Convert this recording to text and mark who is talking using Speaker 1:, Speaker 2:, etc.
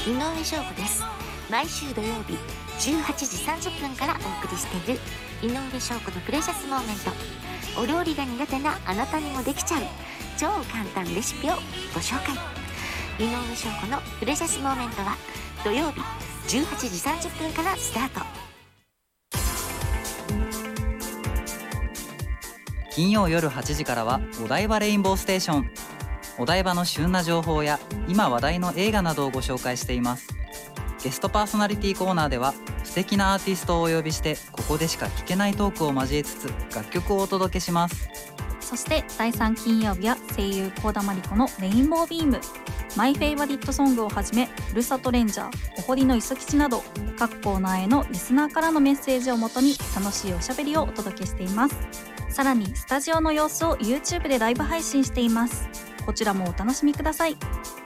Speaker 1: 井上翔子です。毎週土曜日18時30分からお送りしている井上翔子のプレシャスモーメント。お料理が苦手なあなたにもできちゃう超簡単レシピをご紹介。井上翔子のプレシャスモーメントは土曜日18時30分からスタート。
Speaker 2: 金曜夜8時からはお台場レインボーステーション。お台場の旬な情報や今話題の映画などをご紹介しています。ゲストパーソナリティコーナーでは素敵なアーティストをお呼びしてここでしか聞けないトークを交えつつ楽曲をお届けします。
Speaker 3: そして第3金曜日は声優幸田真理子のレインボービーム、マイフェイバリットソングをはじめふるさとレンジャー、お堀の磯吉など各コーナーへのリスナーからのメッセージをもとに楽しいおしゃべりをお届けしています。さらにスタジオの様子を YouTube でライブ配信しています。こちらもお楽しみください。